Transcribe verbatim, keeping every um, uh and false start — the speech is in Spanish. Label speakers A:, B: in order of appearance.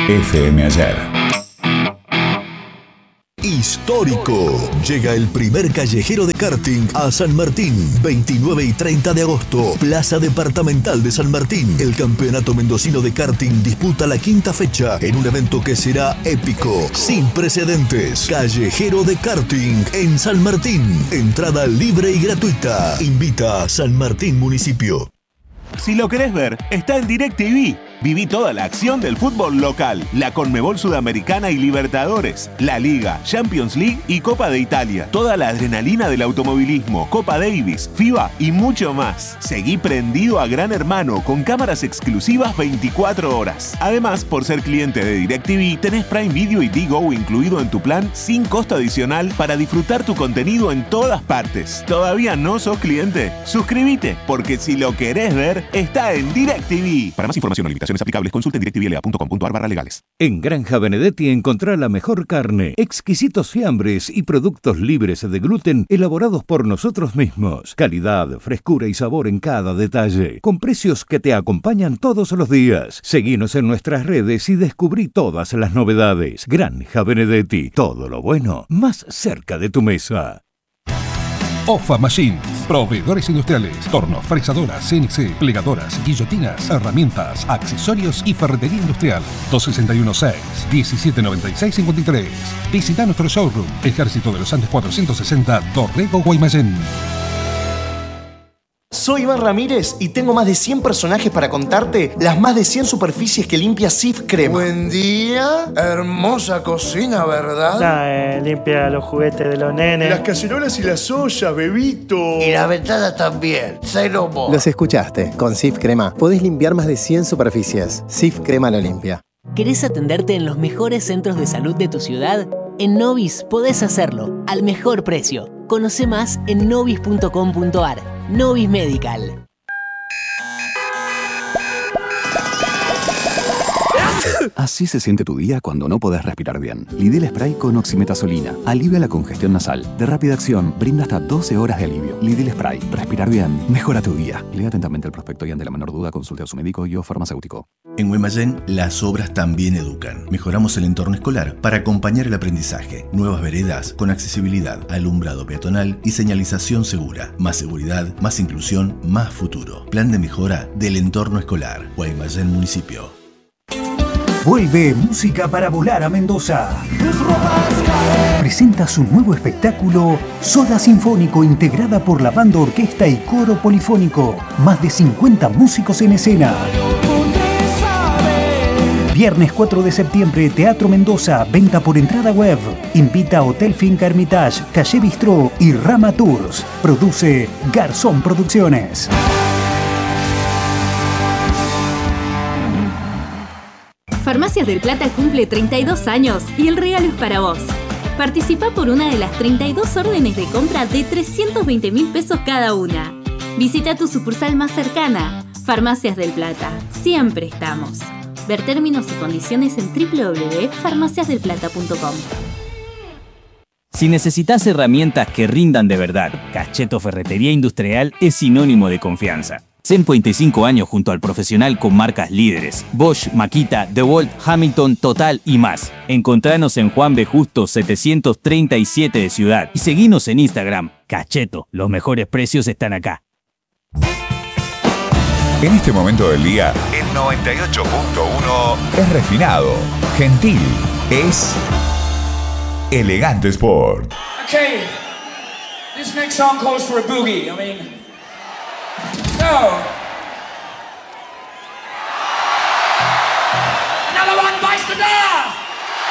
A: F M Ayer.
B: Histórico. Llega el primer callejero de karting a San Martín. veintinueve y treinta de agosto. Plaza Departamental de San Martín. El Campeonato Mendocino de Karting disputa la quinta fecha en un evento que será épico, sin precedentes. Callejero de karting en San Martín. Entrada libre y gratuita. Invita a San Martín Municipio.
C: Si lo querés ver, está en DirecTV. Viví toda la acción del fútbol local, la Conmebol Sudamericana y Libertadores, la Liga, Champions League y Copa de Italia. Toda la adrenalina del automovilismo, Copa Davis, FIBA y mucho más. Seguí prendido a Gran Hermano con cámaras exclusivas veinticuatro horas. Además, por ser cliente de DirecTV, tenés Prime Video y Digo incluido en tu plan sin costo adicional para disfrutar tu contenido en todas partes. ¿Todavía no sos cliente? Suscríbete, porque si lo querés ver, está en DirecTV. Para más información o limitaciones aplicables, consulte en directvla punto com punto ar barra legales.
D: En Granja Benedetti encontrá la mejor carne, exquisitos fiambres y productos libres de gluten elaborados por nosotros mismos. Calidad, frescura y sabor en cada detalle, con precios que te acompañan todos los días. Seguinos en nuestras redes y descubrí todas las novedades. Granja Benedetti, todo lo bueno más cerca de tu mesa.
E: Ofa Machines, proveedores industriales, tornos, fresadoras, C N C, plegadoras, guillotinas, herramientas, accesorios y ferretería industrial. dos seis uno seis, diecisiete noventa y seis cincuenta y tres. Visita nuestro showroom, Ejército de los Andes cuatrocientos sesenta, Dorrego, Guaymallén.
F: Soy Iván Ramírez y tengo más de cien personajes para contarte las más de cien superficies que limpia Sif Crema.
G: Buen día, hermosa cocina, ¿verdad?
H: Nah, eh, limpia los juguetes de los nenes.
G: Las cacerolas y las ollas, bebito.
I: Y la ventana también, cero vos.
J: Los escuchaste, con Sif Crema podés limpiar más de cien superficies. Sif Crema lo limpia.
K: ¿Querés atenderte en los mejores centros de salud de tu ciudad? En Novis podés hacerlo al mejor precio. Conoce más en novis punto com punto ar. Novis Medical.
L: Así se siente tu día cuando no podés respirar bien. Lidl Spray con oximetazolina. Alivia la congestión nasal. De rápida acción, brinda hasta doce horas de alivio. Lidl Spray. Respirar bien. Mejora tu día. Lea atentamente el prospecto y ante la menor duda consulte a su médico y o farmacéutico.
M: En Guaymallén, las obras también educan. Mejoramos el entorno escolar para acompañar el aprendizaje. Nuevas veredas con accesibilidad, alumbrado peatonal y señalización segura. Más seguridad, más inclusión, más futuro. Plan de mejora del entorno escolar. Guaymallén Municipio.
N: Vuelve Música para Volar a Mendoza. Presenta su nuevo espectáculo Soda Sinfónico, integrada por la banda, orquesta y coro polifónico. Más de cincuenta músicos en escena. Viernes cuatro de septiembre, Teatro Mendoza, venta por entrada web. Invita a Hotel Finca Hermitage, Calle Bistró y Rama Tours. Produce Garzón Producciones.
O: Farmacias del Plata cumple treinta y dos años y el regalo es para vos. Participa por una de las treinta y dos órdenes de compra de trescientos veinte mil pesos cada una. Visita tu sucursal más cercana. Farmacias del Plata. Siempre estamos. Ver términos y condiciones en doble u doble u doble u punto farmacias del plata punto com.
P: Si necesitas herramientas que rindan de verdad, Cacheto Ferretería Industrial es sinónimo de confianza. ciento veinticinco años junto al profesional con marcas líderes: Bosch, Makita, DeWalt, Hamilton, Total y más. Encontranos en Juan B. Justo setecientos treinta y siete de Ciudad y seguinos en Instagram. Cacheto, los mejores precios están acá.
A: En este momento del día, el noventa y ocho punto uno es refinado, gentil, es Elegante Sport.
Q: Okay, this next song calls for a boogie. I mean, so another one bites the dust.